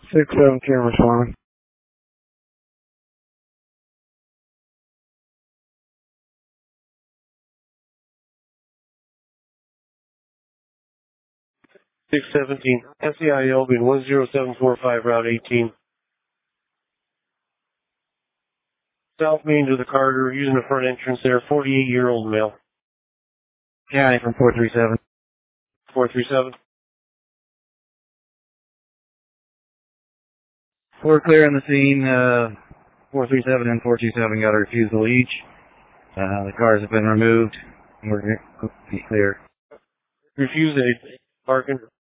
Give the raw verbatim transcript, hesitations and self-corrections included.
six seventeen responding. six seventeen, S E I Elgin one zero seven four five, Route eighteen. South Main to the Carter, using the front entrance there, forty-eight-year-old male. County from four three seven. four three seven. We're clear on the scene. Uh, four three seven and four two seven got a refusal each. Uh, the cars have been removed. We're clear. Refuse aid. Parking.